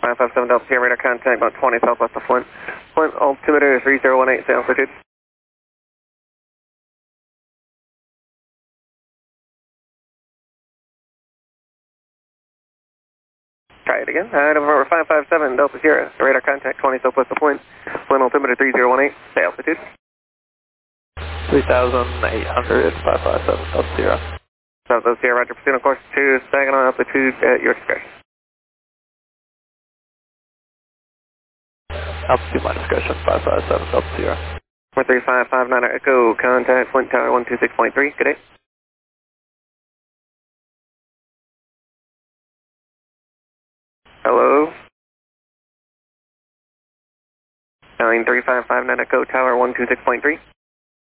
557 Delta Sierra, radar contact about 20 southwest of Flint. Flint, altimeter 3018, say altitude. Try it again. November 557 Delta Sierra, radar contact 20 southwest of Flint. Flint, altimeter 3018, say altitude. 3,800, 557 Delta Sierra. South Delta Sierra, roger, pursuing course 2, Saginaw altitude at your discretion. Altitude my discretion, 557 Delta Sierra. 13559 Echo, contact Flint Tower 126.3, good day. Hello? 93559 Echo, Tower 126.3.